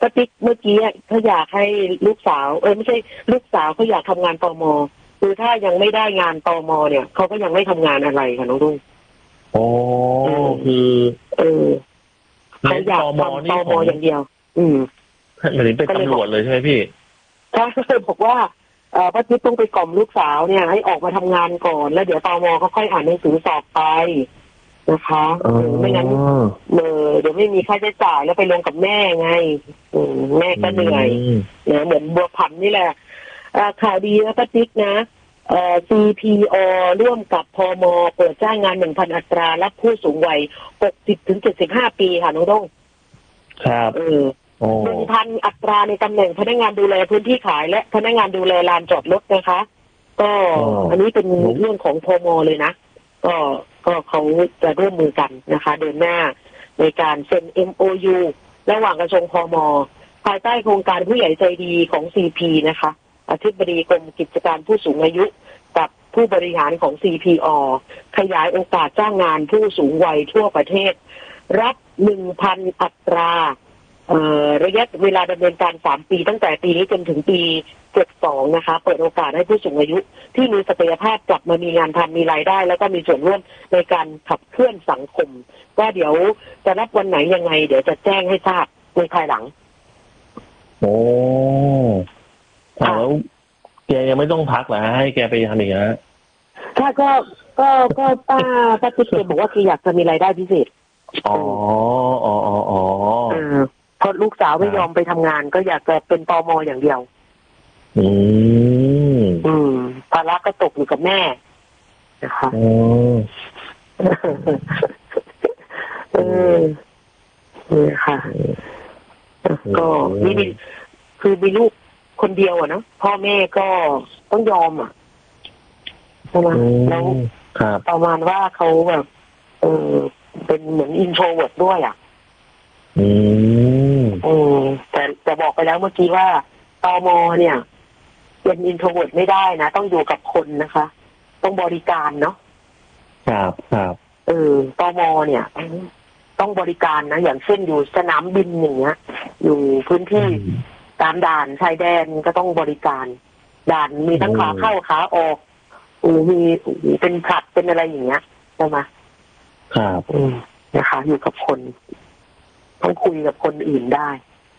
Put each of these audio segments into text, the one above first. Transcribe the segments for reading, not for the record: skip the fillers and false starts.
ป้าติ๊กเมื่อกี้เขาอยากให้ลูกสาวไม่ใช่ลูกสาวเขาอยากทำงานตม.คือถ้ายังไม่ได้งานตม.เนี่ยเขาก็ยังไม่ทำงานอะไรค่ะน้องรุ่งโอ้คือเขาอยากทำตม.อย่างเดียวหมายถึงเป็นตำรวจเลยใช่ไหมพี่ใช่บอกว่าป้าติ๊กต้องไปกล่อมลูกสาวเนี่ยให้ออกมาทำงานก่อนแล้วเดี๋ยวตม.เขาค่อยอ่านหนังสือสอบไปนะคะไม่งั้นเดี๋ยวไม่มีค่าใช้จ่ายแล้วไปลงกับแม่ไงแม่ก็เหนื่อยนะเหมือนบัวผันนี่แหละข่าวดีนะป้าติ๊กนะCPO ร่วมกับพม.เปิดจ้างงาน 1,000 อัตรารับผู้สูงวัย 60-75 ปีค่ะน้องด้งครับ 1,000 อัตราในตำแหน่งพนักงานดูแลพื้นที่ขายและพนักงานดูแลลานจอดรถนะคะก็อันนี้เป็นเรื่องของพม.เลยนะก็เขาจะร่วมมือกันนะคะเดินหน้าในการเซ็น MOU ระหว่างกระทรวงพม.ภายใต้โครงการผู้ใหญ่ใจดีของ CP นะคะอธิบดีกรมกิจการผู้สูงอายุกับผู้บริหารของ CPO ขยายโอกาสจ้างงานผู้สูงวัยทั่วประเทศรับ 1,000 อัตราระยะเวลาดำเนินการ3ปีตั้งแต่ปีนี้จนถึงปี72นะคะเปิดโอกาสให้ผู้สูงอายุที่มีศักยภาพกลับมามีงานทำมีรายได้แล้วก็มีส่วนร่วมในการขับเคลื่อนสังคมก็เดี๋ยวจะรับวันไหนยังไงเดี๋ยวจะแจ้งให้ทราบในภายหลังโอ้แล้วแกยังไม่ต้องพักเหรอให้แกไปทำอีกนะถ้าก็ป้าติ๊กเกบอกว่าคืออยากจะมีรายได้พิเศษพอลูกสาวไม่ยอมไปทำงานก็อยากจะเป็นตม.อย่างเดียวภาระก็ตกอยู่กับแม่นะคะค่ะก็นี่คือมีลูกคนเดียวนะพ่อแม่ก็ต้องยอมใช่ไหมแล้วประมาณว่าเขาแบบเป็นเหมือนอินโทรเวิร์ตด้วยแต่บอกไปแล้วเมื่อกี้ว่าตม.เนี่ยเป็นอินโทรเวิร์ตไม่ได้นะต้องอยู่กับคนนะคะต้องบริการเนาะครับตม.เนี่ยต้องบริการนะอย่างเช่นอยู่สนามบินอย่างเงี้ยอยู่พื้นที่ตามด่านชายแดนก็ต้องบริการด่านมีทั้งขาเข้าขาออกมีเป็นผลัดเป็นอะไรอย่างเงี้ยใช่ไหมครับนะคะอยู่กับคนต้องคุยกับคนอื่นได้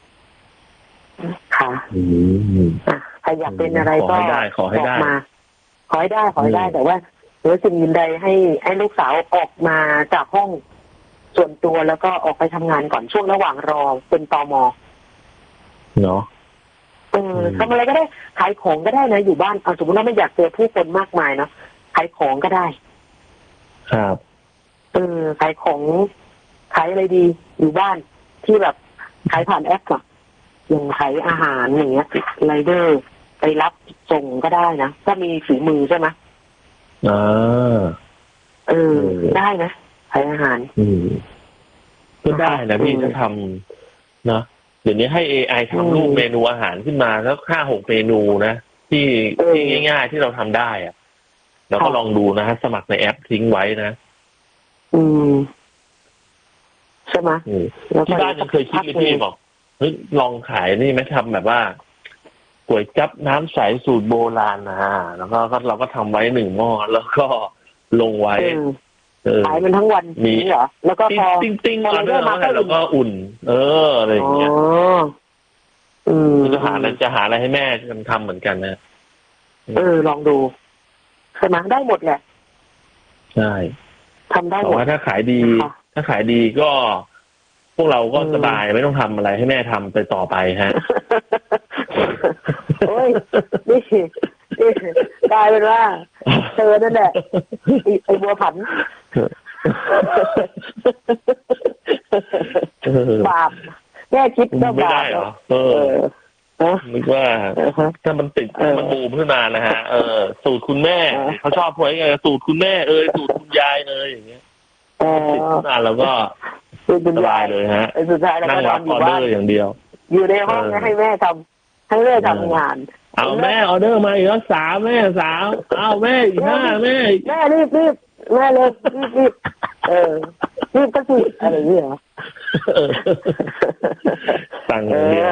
ค่ะใครอยากเป็นอะไรก็บอกมาขอให้ได้แต่ว่าเดี๋ยวสิ่งอื่นใดให้ลูกสาวออกมาจากห้องส่วนตัวแล้วก็ออกไปทำงานก่อนช่วงระหว่างรอเป็นตม. เนาะทำอะไรก็ได้ขายของก็ได้นะอยู่บ้านสมมติว่าไม่อยากเจอผู้คนมากมายเนาะขายของก็ได้ครับขายของขายอะไรดีอยู่บ้านที่แบบขายผ่านแอปอะอย่างขายอาหารอย่างเงี้ยไรเดอร์ไปรับส่งก็ได้นะถ้ามีฝีมือใช่ไหมได้นะขายอาหารก็ได้นะพี่ถ้าทำนะเดี๋ยวนี้ให้ AI ทำรูปเมนูอาหารขึ้นมาแล้ว5-6 เมนูนะที่ง่ายๆที่เราทำได้อะแล้วก็ลองดูนะสมัครในแอปทิ้งไว้นะใช่ไหมที่บ้านยังเคยคิดเลยพี่บอกเฮ้ยลองขายนี่ไหมทำแบบว่าก๋วยจั๊บน้ำใสสูตรโบราณแล้วก็เราก็ทำไว้1 หม้อแล้วก็ลงไว้ขายมันทั้งวันมีเหรอแล้วก็พอติ้งมาด้วยแล้วก็อุ่นอะไรอย่างเงี้ยจะหาอะไรให้แม่ทำเหมือนกันนะลองดูสมัครได้หมดแหละใช่ทำได้หมดแต่ว่าถ้าขายดีก็พวกเราก็สบายไม่ต้องทำอะไรให้แม่ทำไปต่อไปฮะโอ้ยนี่กลายเป็นว่าเธอนั่นแหละไอ้บัวผันบาปแม่คิดก็บาปเหรอนึกว่าถ้ามันติดมันบูมขึ้นมานะฮะสูตรคุณแม่เขาชอบพูดไงสูตรคุณแม่สูตรคุณยายอย่างเงี้ยติดขึ้นมาแล้วก็สบายเลยฮะนั่งรับออเดอร์อย่างเดียวอยู่ในห้องให้แม่ทำงานเอาแม่ออเดอร์มาอีกแล้ว3แม่3เอาแม่อีก5แม่รีบแม่เลยรีบรีบก็สิอะไรอย่างเงี้ยสั่งเดียว